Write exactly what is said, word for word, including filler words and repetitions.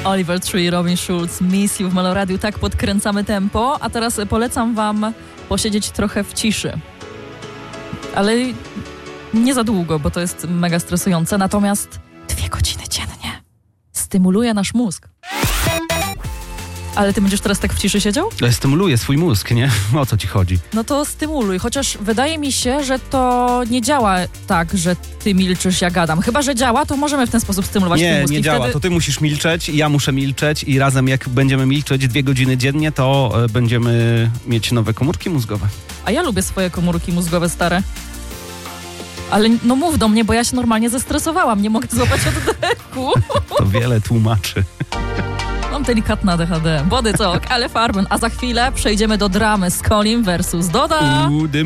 Oliver Tree, Robin Schulz, Miss You w Meloradiu. Tak podkręcamy tempo, a teraz polecam wam posiedzieć trochę w ciszy. Ale nie za długo, bo to jest mega stresujące. Natomiast dwie godziny dziennie stymuluje nasz mózg. Ale ty będziesz teraz tak w ciszy siedział? Stymuluje swój mózg, nie? O co ci chodzi? No to stymuluj, chociaż wydaje mi się, że to nie działa tak, że ty milczysz, ja gadam. Chyba że działa, to możemy w ten sposób stymulować Nie, ten mózg. nie I działa. wtedy... To ty musisz milczeć, ja muszę milczeć i razem jak będziemy milczeć dwie godziny dziennie, to e, będziemy mieć nowe komórki mózgowe. A ja lubię swoje komórki mózgowe stare. Ale no mów do mnie, bo ja się normalnie zestresowałam. Nie mogę złapać oddechu. To wiele tłumaczy. Mam delikatne A D H D. Body Talk, ale Farben. A za chwilę przejdziemy do dramy z Colin versus Doda. Udym.